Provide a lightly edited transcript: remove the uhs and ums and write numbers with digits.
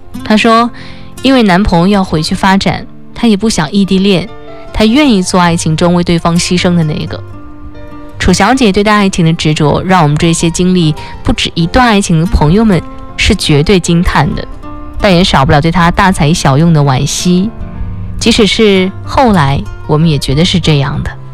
她说，因为男朋友要回去发展，她也不想异地恋，她愿意做爱情中为对方牺牲的那个。楚小姐对待爱情的执着，让我们这些经历不止一段爱情的朋友们是绝对惊叹的，但也少不了对她大材小用的惋惜。即使是后来，我们也觉得是这样的。